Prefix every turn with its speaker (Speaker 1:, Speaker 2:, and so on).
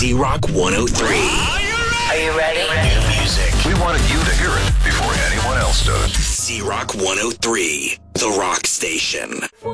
Speaker 1: Z-Rock 103.
Speaker 2: Are you ready?
Speaker 1: New music.
Speaker 3: We wanted you to hear it before anyone else does.
Speaker 1: Z-Rock 103, the rock station.